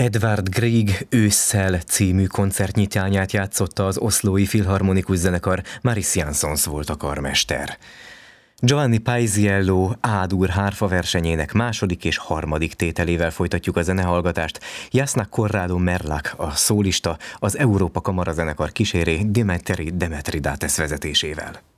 Edvard Grieg ősszel című koncertnyitányát játszotta az Oslói Filharmonikus Zenekar, Maris Jansons volt a karmester. Giovanni Paisiello A-dur hárfa versenyének második és harmadik tételével folytatjuk a zenehallgatást. Jasna Corrado Merlak, a szólista, az Európa Kamara Zenekar kíséré Dimitri Demetridates vezetésével.